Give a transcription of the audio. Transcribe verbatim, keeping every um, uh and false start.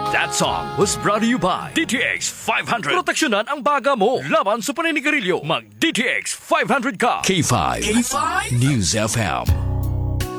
That song was brought to you by D T X five hundred. Proteksyonan ang baga mo laban sa paninigarilyo. Mag D T X five hundred ka. K five. K five News F M.